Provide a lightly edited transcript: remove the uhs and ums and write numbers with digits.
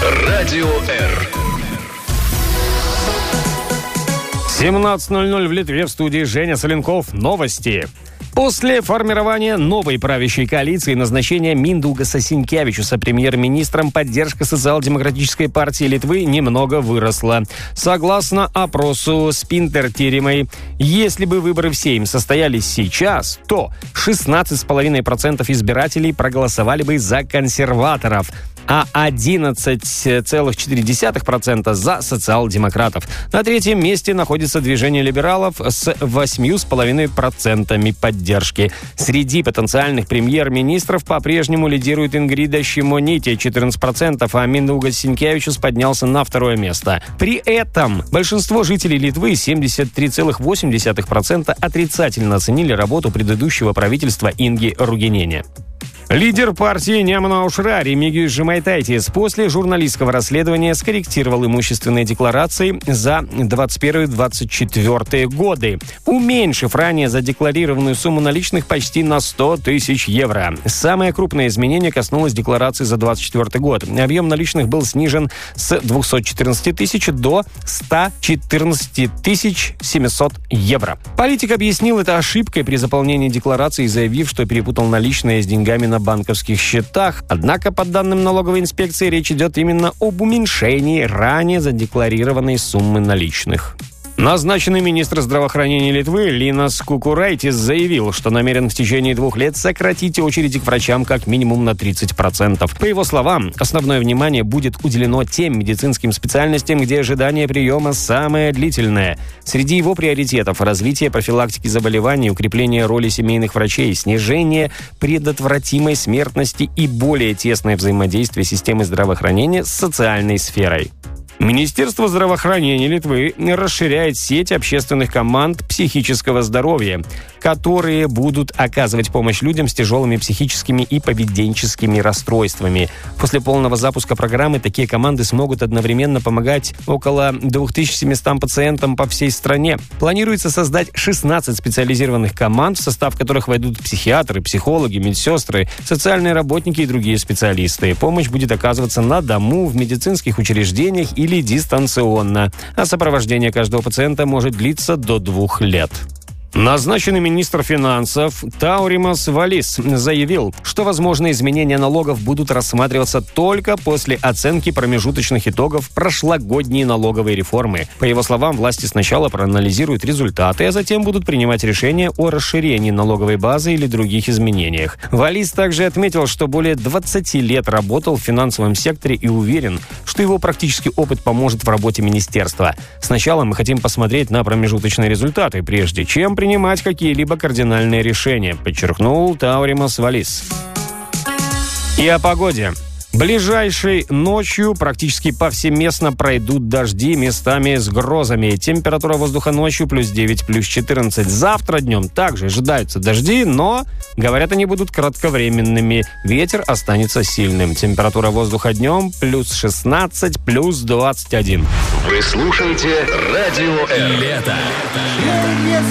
Радио Р. 17:00 в Литве, в студии Женя Соленков. Новости. После формирования новой правящей коалиции и назначения Миндаугаса Синкевичуса премьер-министром поддержка социал-демократической партии Литвы немного выросла. Согласно опросу Спинтер-Тиримой, если бы выборы в Сейм состоялись сейчас, то 16,5% избирателей проголосовали бы за консерваторов, а 11,4% за социал-демократов. На третьем месте находится движение либералов с 8,5% поддержки. Среди потенциальных премьер-министров по-прежнему лидирует Ингрида Шимоните 14%, а Миндаугас Синкевичус поднялся на второе место. При этом большинство жителей Литвы, 73,8%, отрицательно оценили работу предыдущего правительства Инги Ругинене. Лидер партии Немана Аушра Ремигиюс Жемайтайтис после журналистского расследования скорректировал имущественные декларации за 2021-2024 годы, уменьшив ранее задекларированную сумму наличных почти на 100 тысяч евро. Самое крупное изменение коснулось декларации за 2024 год. Объем наличных был снижен с 214 тысяч до 114 700 евро. Политик объяснил это ошибкой при заполнении декларации, заявив, что перепутал наличные с деньгами на банковских счетах. Однако, по данным налоговой инспекции, речь идет именно об уменьшении ранее задекларированной суммы наличных. Назначенный министр здравоохранения Литвы Линас Кукурайтис заявил, что намерен в течение 2 лет сократить очереди к врачам как минимум на 30%. По его словам, основное внимание будет уделено тем медицинским специальностям, где ожидание приема самое длительное. Среди его приоритетов – развитие профилактики заболеваний, укрепление роли семейных врачей, снижение предотвратимой смертности и более тесное взаимодействие системы здравоохранения с социальной сферой. Министерство здравоохранения Литвы расширяет сеть общественных команд психического здоровья, которые будут оказывать помощь людям с тяжелыми психическими и поведенческими расстройствами. После полного запуска программы такие команды смогут одновременно помогать около 2700 пациентам по всей стране. Планируется создать 16 специализированных команд, в состав которых войдут психиатры, психологи, медсестры, социальные работники и другие специалисты. Помощь будет оказываться на дому, в медицинских учреждениях или дистанционно, а сопровождение каждого пациента может длиться до 2 лет. Назначенный министр финансов Тауримас Валис заявил, что возможные изменения налогов будут рассматриваться только после оценки промежуточных итогов прошлогодней налоговой реформы. По его словам, власти сначала проанализируют результаты, а затем будут принимать решения о расширении налоговой базы или других изменениях. Валис также отметил, что более 20 лет работал в финансовом секторе и уверен, что его практический опыт поможет в работе министерства. Сначала мы хотим посмотреть на промежуточные результаты, прежде чем принимать какие-либо кардинальные решения, подчеркнул Тауримас Валис. И о погоде. Ближайшей ночью практически повсеместно пройдут дожди, местами с грозами. Температура воздуха ночью +9, +14. Завтра днем также ожидаются дожди, но, говорят, они будут кратковременными. Ветер останется сильным. Температура воздуха днем +16, +21. Вы слушаете Радио Р. Лето.